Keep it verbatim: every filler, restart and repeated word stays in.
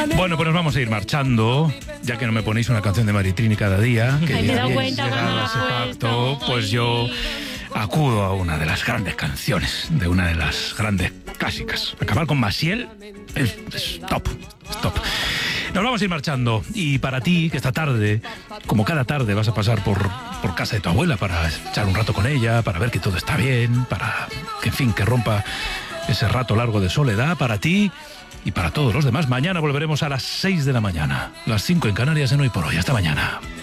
Bueno, pues nos vamos a ir marchando, ya que no me ponéis una canción de Maritrini cada día. Que Ay, me he dado ya cuenta habéis cuando llegado la a ese has pacto, puesto. pues yo acudo a una de las grandes canciones, de una de las grandes clásicas. Acabar con Maciel es, es top, es top. Nos vamos a ir marchando, y para ti, que esta tarde, como cada tarde, vas a pasar por, por casa de tu abuela para echar un rato con ella, para ver que todo está bien, para que, en fin, que rompa ese rato largo de soledad, para ti y para todos los demás. Mañana volveremos a las seis de la mañana, las cinco en Canarias en Hoy por Hoy. Hasta mañana.